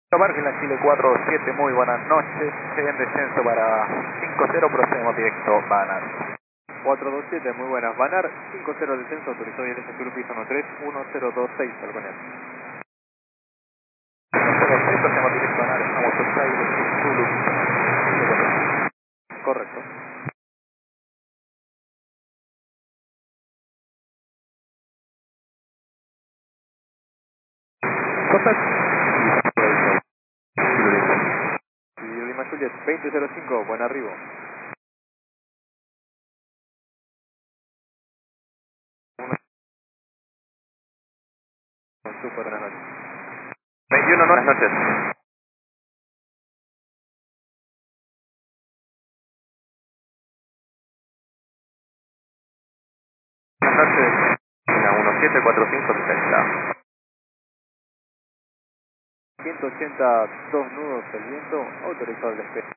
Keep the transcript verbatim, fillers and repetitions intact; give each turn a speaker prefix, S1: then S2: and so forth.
S1: Bargela Chile cuatro siete, muy buenas noches. En descenso para cinco cero, procedemos directo Banar.
S2: cuatro dos siete, muy buenas. Banar, cinco cero descenso, autorizó y el Sur piso uno tres uno cero dos seis, Falconet.
S1: uno cero seis, procedemos directo Banar, estamos por ahí, Zulu.
S2: Correcto.
S1: Cosas.
S2: Y Lima Juliet, veinte cero cinco, buen arribo. Super, buenas noches.
S1: veintiuno, buenas noches. Buenas noches. uno siete cuatro cinco sesenta.
S2: ciento ochenta, dos nudos el viento, autorizado el despegue.